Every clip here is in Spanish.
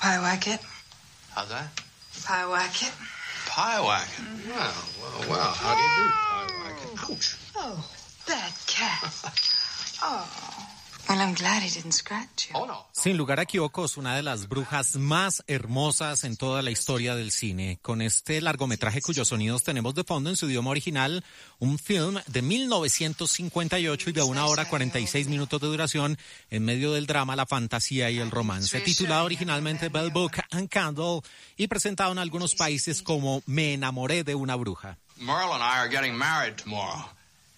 Pyewacket. How's that? Pyewacket. Pyewacket. Well. How do you do, Pyewacket? Ouch. Oh, that cat. Oh. Well, I'm glad he didn't scratch you. Oh, no. Sin lugar a equívocos, una de las brujas más hermosas en toda la historia del cine. Con este largometraje cuyos sonidos tenemos de fondo en su idioma original, un film de 1958 y de 1 hora 46 minutos de duración en medio del drama, la fantasía y el romance. Titulado originalmente Bell Book and Candle y presentado en algunos países como Me enamoré de una bruja. Merle and I are getting married tomorrow.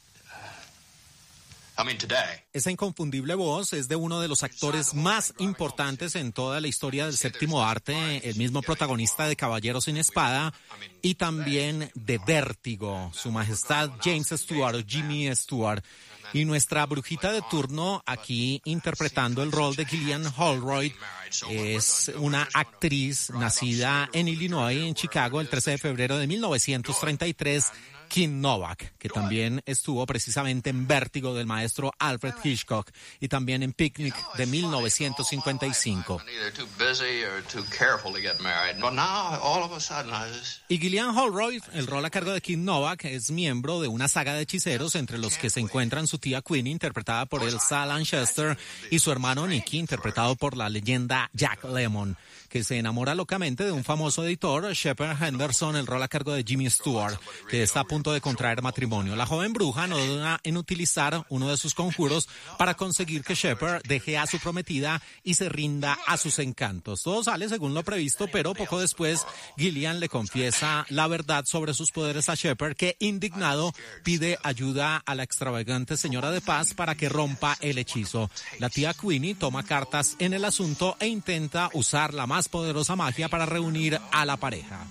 Today. Esa inconfundible voz es de uno de los actores más importantes en toda la historia del séptimo arte, el mismo protagonista de Caballeros sin Espada y también de Vértigo, Su Majestad James Stewart o Jimmy Stewart. Y nuestra brujita de turno aquí interpretando el rol de Gillian Holroyd es una actriz nacida en Illinois, en Chicago, el 13 de febrero de 1933, Kim Novak, que también estuvo precisamente en Vértigo del maestro Alfred Hitchcock y también en Picnic de 1955. Y Gillian Holroyd, el rol a cargo de Kim Novak, es miembro de una saga de hechiceros entre los que se encuentran su tía Queenie, interpretada por Elsa Lanchester, y su hermano Nicky, interpretado por la leyenda Jack Lemmon, que se enamora locamente de un famoso editor, Shepard Henderson, el rol a cargo de Jimmy Stewart, que está a punto de contraer matrimonio. La joven bruja no duda en utilizar uno de sus conjuros para conseguir que Shepard deje a su prometida y se rinda a sus encantos. Todo sale según lo previsto, pero poco después Gillian le confiesa la verdad sobre sus poderes a Shepard, que indignado pide ayuda a la extravagante señora de paz para que rompa el hechizo. La tía Queenie toma cartas en el asunto e intenta usar la más poderosa magia para reunir a la pareja.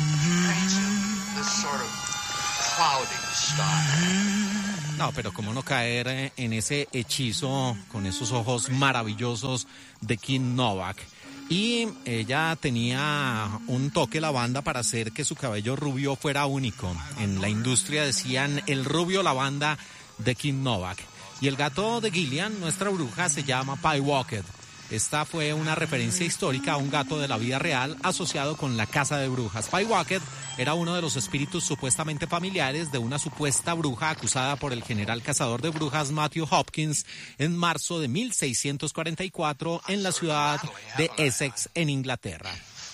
No, pero cómo no caer en ese hechizo con esos ojos maravillosos de Kim Novak. Y ella tenía un toque lavanda para hacer que su cabello rubio fuera único. En la industria decían el rubio lavanda de Kim Novak. Y el gato de Gillian, nuestra bruja, se llama Pyewacket. Esta fue una referencia histórica a un gato de la vida real asociado con la casa de brujas. Pyewacket era uno de los espíritus supuestamente familiares de una supuesta bruja acusada por el general cazador de brujas Matthew Hopkins en marzo de 1644 en la ciudad de Essex, en Inglaterra.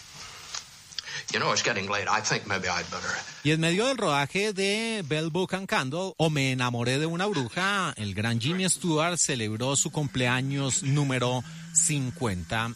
Y en medio del rodaje de Bell Book and Candle, o Me enamoré de una bruja, el gran Jimmy Stewart celebró su cumpleaños número 50.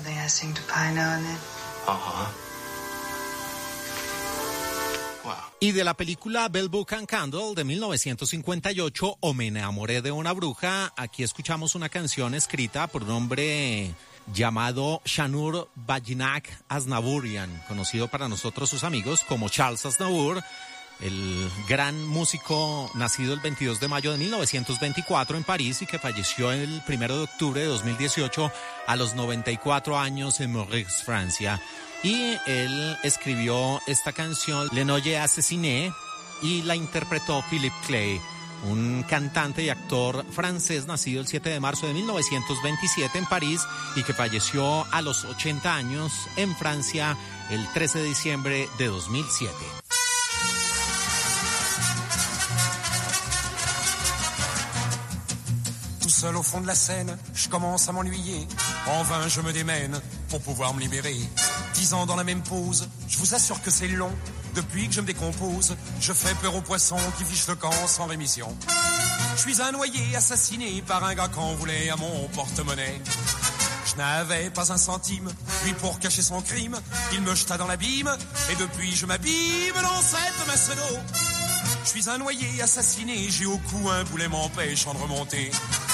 Y de la película Bell Book and Candle de 1958, o Me enamoré de una bruja, aquí escuchamos una canción escrita por un hombre llamado Shanur Bajinak Aznavourian, conocido para nosotros sus amigos como Charles Aznavour, el gran músico nacido el 22 de mayo de 1924 en París y que falleció el 1 de octubre de 2018 a los 94 años en Maurice, Francia. Y él escribió esta canción, Le Noye Assassiné, y la interpretó Philippe Clay, un cantante y actor francés nacido el 7 de marzo de 1927 en París y que falleció a los 80 años en Francia el 13 de diciembre de 2007. Tout seul au fond de la Seine, je commence à m'ennuyer. En vain, je me démène pour pouvoir me libérer. 10 ans dans la même pose, je vous assure que c'est long. Depuis que je me décompose, je fais peur aux poissons qui fichent le camp sans rémission. Je suis un noyé assassiné par un gars qu'en voulait à mon porte-monnaie. Je n'avais pas un centime, puis pour cacher son crime, il me jeta dans l'abîme, et depuis je m'abîme dans cette masse d'eau. Je suis un noyé assassiné, j'ai au cou un boulet m'empêchant de remonter.